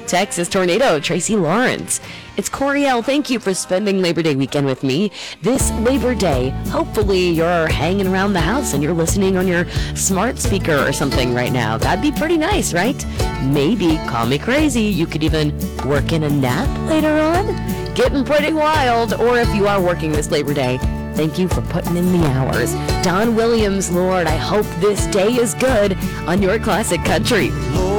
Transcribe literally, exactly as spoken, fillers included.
Texas Tornado, Tracy Lawrence. It's Coriel. Thank you for spending Labor Day weekend with me this Labor Day. Hopefully you're hanging around the house and you're listening on your smart speaker or something right now. That'd be pretty nice, right? Maybe, call me crazy, you could even work in a nap later on. Getting pretty wild. Or if you are working this Labor Day, thank you for putting in the hours. Don Williams, Lord, I hope this day is good on your classic country. Lord,